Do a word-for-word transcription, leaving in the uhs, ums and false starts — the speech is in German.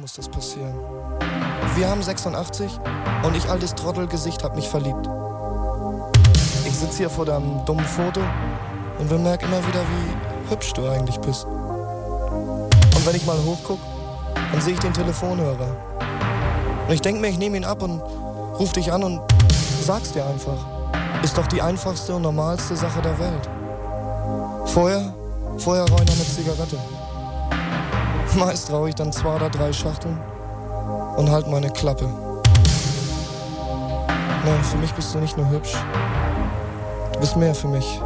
muss das passieren. Wir haben sechsundachtzig und ich, altes Trottelgesicht, hab mich verliebt. Ich sitz hier vor deinem dummen Foto und bemerke immer wieder, wie hübsch du eigentlich bist. Und wenn ich mal hochguck, dann sehe ich den Telefonhörer. Und ich denk mir, ich nehme ihn ab und ruf dich an und sag's dir einfach. Ist doch die einfachste und normalste Sache der Welt. Vorher, vorher rauche ich noch eine Zigarette. Meist rauche ich dann zwei oder drei Schachteln und halt meine Klappe. Nee, für mich bist du nicht nur hübsch. Du bist mehr für mich.